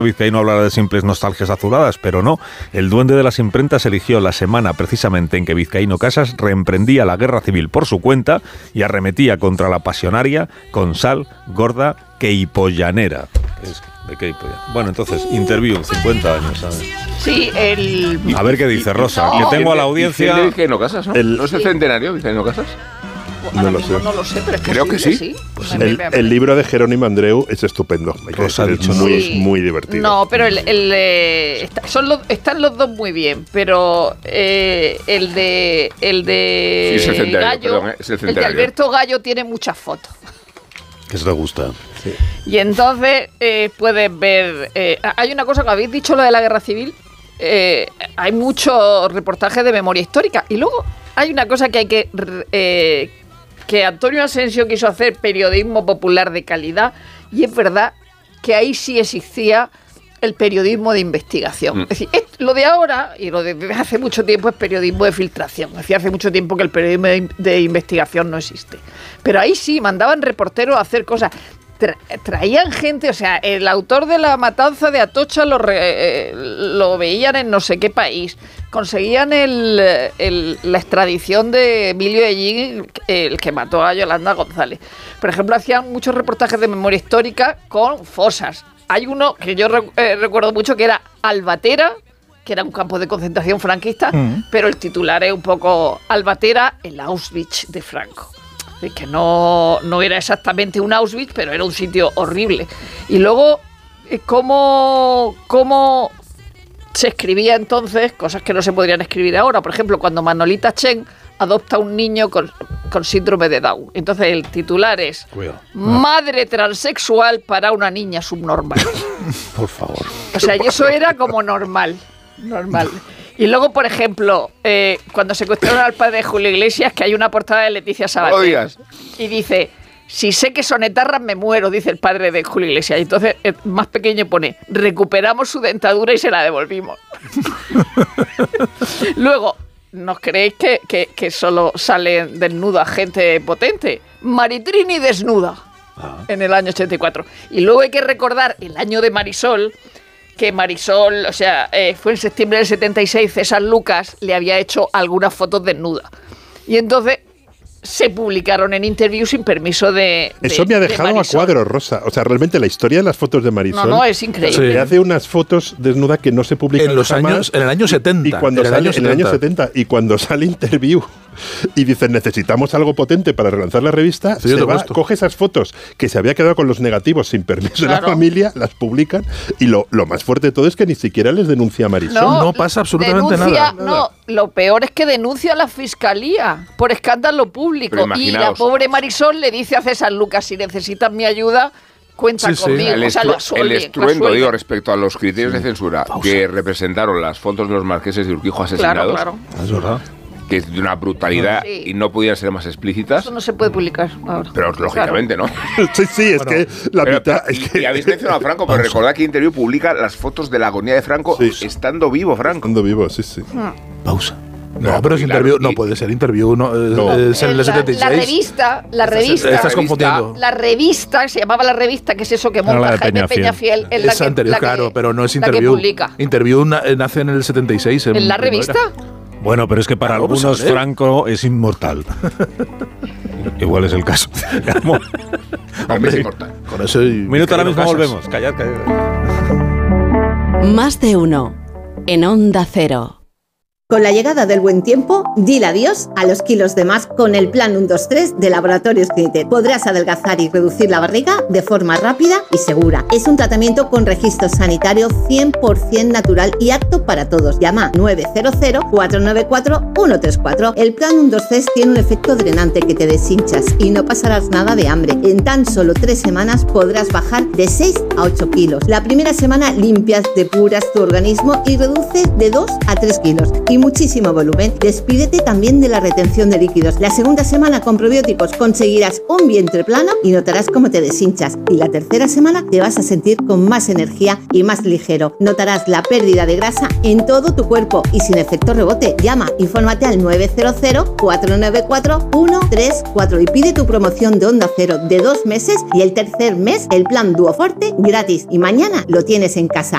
vizcaíno hablara de simples nostalgias azuladas, pero no. El duende de las imprentas eligió la semana precisamente en que Vizcaíno Casas reemprendía la guerra civil por su cuenta y arremetía contra la pasionaria con sal gorda queipollanera. ¿De Queipolla? Bueno, entonces, Interview, 50 años, ¿sabes? Sí, A ver qué dice Rosa, que tengo a la audiencia... ¿De Vizcaíno Casas, no? ¿No es el centenario Vizcaíno Casas? No lo sé, pero es creo que sí. Pues el libro de Jerónimo Andreu es estupendo. Rosa ha dicho muy divertido. No, pero están los dos muy bien, pero el de sí, es Gallo, el de Alberto Gallo tiene muchas fotos. Que eso te gusta. Sí. Y entonces puedes ver... hay una cosa que habéis dicho, lo de la guerra civil. Hay muchos reportajes de memoria histórica. Y luego hay una cosa que hay que Antonio Asensio quiso hacer periodismo popular de calidad, y es verdad que ahí sí existía el periodismo de investigación. Es decir, lo de ahora y lo de hace mucho tiempo es periodismo de filtración. Es decir, hace mucho tiempo que el periodismo de investigación no existe. Pero ahí sí mandaban reporteros a hacer cosas. Traían gente, o sea, el autor de la matanza de Atocha lo veían en no sé qué país. Conseguían la extradición de Emilio Ellín, el que mató a Yolanda González. Por ejemplo, hacían muchos reportajes de memoria histórica con fosas. Hay uno que yo recuerdo mucho, que era Albatera, que era un campo de concentración franquista, pero el titular es un poco Albatera, el Auschwitz de Franco. Que no era exactamente un Auschwitz, pero era un sitio horrible. Y luego, ¿cómo se escribía entonces? Cosas que no se podrían escribir ahora. Por ejemplo, cuando Manolita Chen adopta a un niño con síndrome de Down. Entonces el titular es Madre transexual para una niña subnormal. Por favor. O sea, y eso era como normal. Y luego, por ejemplo, cuando secuestraron al padre de Julio Iglesias, que hay una portada de Leticia Sabater, y dice, si sé que son etarras me muero, dice el padre de Julio Iglesias. Y entonces, más pequeño pone, recuperamos su dentadura y se la devolvimos. Luego, ¿no creéis que solo sale desnuda gente potente? Maritrini desnuda en el año 84. Y luego hay que recordar el año de Marisol, que Marisol, o sea, fue en septiembre del 76, César Lucas le había hecho algunas fotos desnudas. Y entonces se publicaron en Interview sin permiso de Eso me ha dejado a cuadro, Rosa. O sea, realmente la historia de las fotos de Marisol... No, es increíble. Le hace unas fotos desnuda que no se publican en el año 70. Y cuando en el año 70. Y cuando sale Interview y dicen, necesitamos algo potente para relanzar la revista, coge esas fotos que se había quedado con los negativos sin permiso de la familia, las publican, y lo más fuerte de todo es que ni siquiera les denuncia a Marisol. No pasa absolutamente nada. No, lo peor es que denuncia a la fiscalía por escándalo público. Y la pobre Marisol le dice a César Lucas, si necesitas mi ayuda, cuenta conmigo. El estruendo, digo, respecto a los criterios de censura que representaron las fotos de los marqueses de Urquijo asesinados. Claro. Es verdad. Que es de una brutalidad y no podían ser más explícitas. Eso no se puede publicar ahora. Pero lógicamente, ¿no? Sí, es que la mitad... Y habéis mencionado a Franco, pero recordad que Interview publica las fotos de la agonía de Franco estando vivo, Franco. Estando vivo, sí. Pausa. No, pero es Interview, no puede ser Interview, es en el 76. La revista. Estás confundiendo. La revista, se llamaba La Revista, que es eso que monta Jaime Peñafiel. Es anterior, claro, pero no es Interview. Interview nace en el 76. ¿En La Revista? Bueno, pero es que para algunos Franco es inmortal. Igual es el caso. Es inmortal. Con eso minuto ahora mismo volvemos. Callad. Más de uno en Onda Cero. Con la llegada del buen tiempo, dile adiós a los kilos de más con el plan 1-2-3 de Laboratorios Clinitet. Podrás adelgazar y reducir la barriga de forma rápida y segura. Es un tratamiento con registro sanitario 100% natural y apto para todos. Llama 900-494-134. El plan 1-2-3 tiene un efecto drenante que te deshinchas y no pasarás nada de hambre. En tan solo 3 semanas podrás bajar de 6 a 8 kilos. La primera semana limpias, depuras tu organismo y reduces de 2 a 3 kilos. Y muchísimo volumen. Despídete también de la retención de líquidos. La segunda semana con probióticos conseguirás un vientre plano y notarás cómo te deshinchas. Y la tercera semana te vas a sentir con más energía y más ligero. Notarás la pérdida de grasa en todo tu cuerpo y sin efecto rebote. Llama, infórmate al 900-494-134 y pide tu promoción de Onda Cero de 2 meses y el tercer mes el plan Duoforte gratis. Y mañana lo tienes en casa.